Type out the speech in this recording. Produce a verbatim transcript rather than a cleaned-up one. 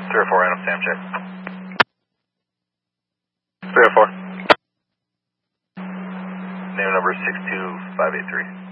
three oh four, Adam, Sam check. three oh four. Name number six two five eight three.